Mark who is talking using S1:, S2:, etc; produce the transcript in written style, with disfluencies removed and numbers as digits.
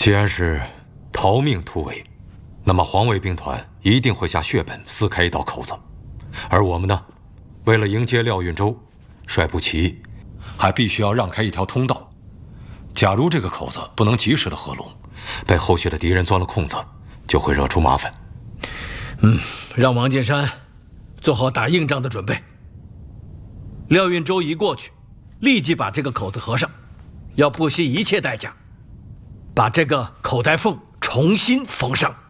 S1: 既然是逃命突围，那么黄卫兵团一定会下血本撕开一道口子，而我们呢，为了迎接廖运周，率部起义，还必须要让开一条通道。假如这个口子不能及时的合拢，被后续的敌人钻了空子，就会惹出麻烦。
S2: 让王建山做好打硬仗的准备。廖运周一过去，立即把这个口子合上，要不惜一切代价，把这个口袋缝重新缝上。